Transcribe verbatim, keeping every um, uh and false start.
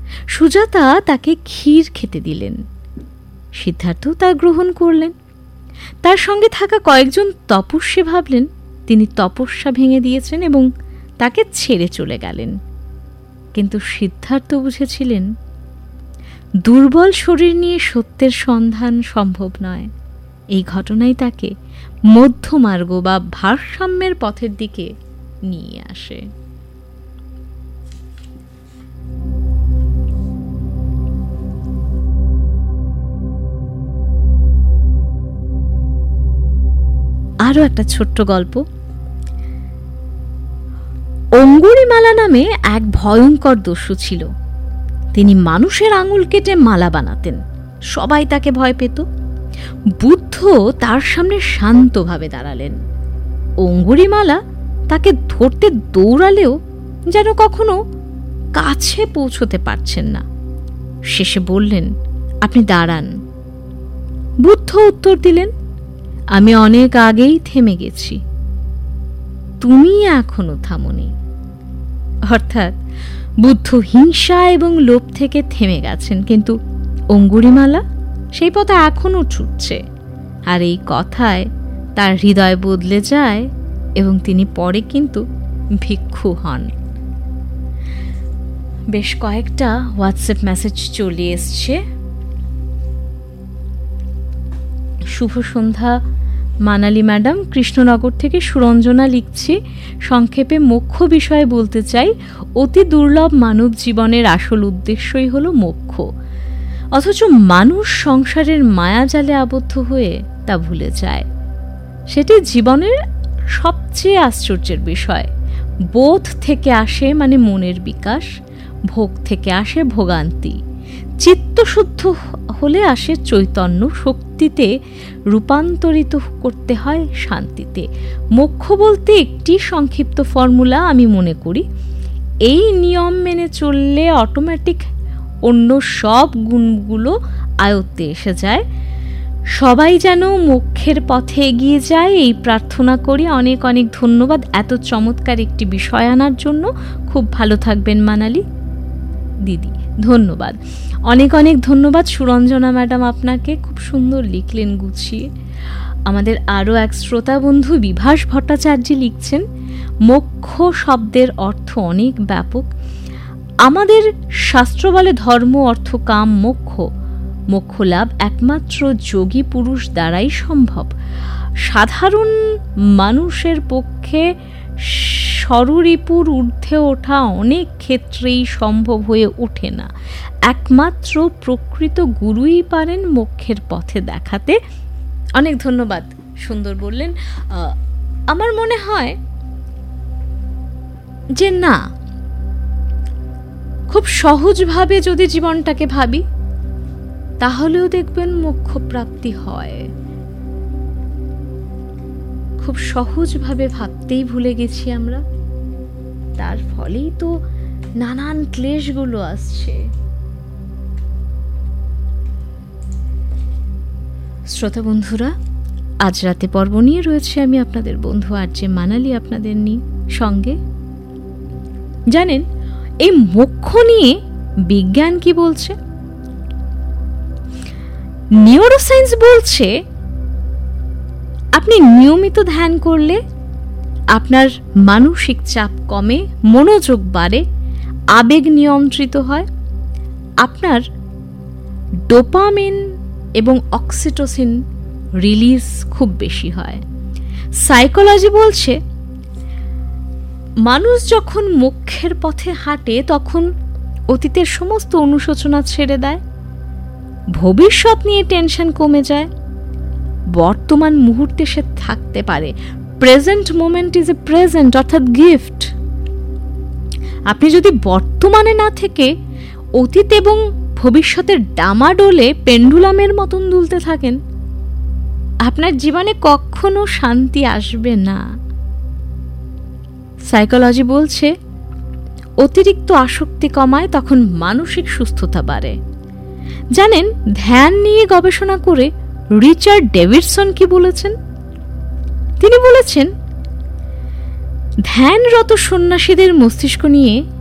সুজাতা তাকে ক্ষীর খেতে দিলেন। সিদ্ধার্থ তা গ্রহণ করলেন। তার সঙ্গে থাকা কয়েকজন তপস্বী ভাবলেন তিনি তপস্যা ভেঙে দিয়েছেন এবং তাকে ছেড়ে চলে গেলেন। কিন্তু সিদ্ধার্থ বুঝেছিলেন দুর্বল শরীর নিয়ে সত্যের সন্ধান সম্ভব নয়। এই ঘটনাই তাকে মধ্যমার্গ বা ভারসাম্যের পথের দিকে নিয়ে আসে। আরও একটা ছোট্ট গল্প। অঙ্গুরিমালা নামে এক ভয়ঙ্কর দস্যু ছিল। তিনি মানুষের আঙুল কেটে মালা বানাতেন। সবাই তাকে ভয় পেত। বুদ্ধ তার সামনে শান্তভাবে দাঁড়ালেন। অঙ্গুরিমালা তাকে ধরতে দৌড়ালেও যেন কখনো কাছে পৌঁছতে পারছেন না। শেষে বললেন, আপনি দাঁড়ান। বুদ্ধ উত্তর দিলেন, আমি অনেক আগেই থেমে গেছি, তুমি এখনো থামোনি। অর্থাৎ বুদ্ধ হিংসা এবং লোভ থেকে থেমে গেছেন, কিন্তু অঙ্গুরিমালা সেই পথে এখনো ছুটছে। আর এই কথায় তার হৃদয় বদলে যায় এবং তিনি পরে কিন্তু ভিক্ষু হন। বেশ কয়েকটা হোয়াটসঅ্যাপ মেসেজ চলে এসছে। শুভ সন্ধ্যা মানালি ম্যাডাম, কৃষ্ণনগর থেকে সুরঞ্জনা লিখছি। সংক্ষেপে মোক্ষ বিষয়ে বলতে চাই, অতি দুর্লভ মানব জীবনের আসল উদ্দেশ্যই হলো মোক্ষ। অথচ মানুষ সংসারের মায়াজালে আবদ্ধ হয়ে তা ভুলে যায়। সেটি জীবনের সবচেয়ে আশ্চর্যের বিষয়। বোধ থেকে আসে মানে মনের বিকাশ, ভোগ থেকে আসে ভোগান্তি, চিত্তশুদ্ধ হলে আসে চৈতন্য, শক্তিতে রূপান্তরিত করতে হয় শান্তিতে। মোক্ষ বলতে একটি সংক্ষিপ্ত ফর্মুলা আমি মনে করি। এই নিয়ম মেনে চললে অটোমেটিক অন্য সব গুণগুলো আয়ত্তে এসে যায়। সবাই যেন মোক্ষের পথে এগিয়ে যায় এই প্রার্থনা করি। অনেক অনেক ধন্যবাদ এত চমৎকার একটি বিষয় আনার জন্য। খুব ভালো থাকবেন মানালি দিদি। ধন্যবাদ, অনেক অনেক ধন্যবাদ সুরঞ্জনা ম্যাডাম, আপনাকে খুব সুন্দর লিখলেন গুছিয়ে। আমাদের আরও এক শ্রোতা বন্ধু বিভাস ভট্টাচার্য লিখছেন, মোক্ষ শব্দের অর্থ অনেক ব্যাপক। আমাদের শাস্ত্র বলে ধর্ম, অর্থ, কাম, মোক্ষ। মোক্ষ লাভ একমাত্র যোগী পুরুষ দ্বারাই সম্ভব। সাধারণ মানুষের পক্ষে সররিপুর ঊর্ধ্বে ওঠা অনেক ক্ষেত্রেই সম্ভব হয়ে ওঠে না। একমাত্র প্রকৃত গুরুই পারেন মোক্ষের পথে দেখাতে। অনেক ধন্যবাদ, সুন্দর বললেন। আমার মনে হয় যে না, খুব সহজভাবে যদি জীবনটাকে ভাবি তাহলেও দেখবেন মোক্ষ প্রাপ্তি হয়। খুব সহজভাবে ভাবতেই ভুলে গেছি আমরা, তার ফলেই তো নানান ক্লেশগুলো আসছে। শ্রোতা বন্ধুরা, আজ রাতে পর্ব নিয়ে রয়েছে আমি আপনাদের বন্ধু আর যে মানালি আপনাদের নিয়ে সঙ্গে। জানেন এই মোক্ষ নিয়ে বিজ্ঞান কি বলছে? নিউরোসায়েন্স বলছে আপনি নিয়মিত ধ্যান করলে আপনার মানসিক চাপ কমে, মনোযোগ বাড়ে, আবেগ নিয়ন্ত্রিত হয়, আপনার ডোপামিন এবং অক্সিটোসিন রিলিজ খুব বেশি হয়। সাইকোলজি বলছে মানুষ যখন মোক্ষের পথে হাঁটে তখন অতীতের সমস্ত অনুশোচনা ছেড়ে দেয়, ভবিষ্যৎ নিয়ে টেনশন কমে যায়, বর্তমান মুহূর্তে সে থাকতে পারে। Present moment is a present, অর্থাৎ গিফট। আপনি যদি বর্তমানে না থেকে অতীত এবং ভবিষ্যতের ডামাডোলে পেন্ডুলামের মতন দুলতে থাকেন, আপনার জীবনে কখনো শান্তি আসবে না। সাইকোলজি বলছে অতিরিক্ত আসক্তি কমায়, তখন মানসিক সুস্থতা বাড়ে। জানেন ধ্যান নিয়ে গবেষণা করে রিচার্ড ডেভিডসন কি বলেছেন? তিনি বলেছেন ধ্যানরত সন্ন্যাসীদের মস্তিষ্ক নিয়ে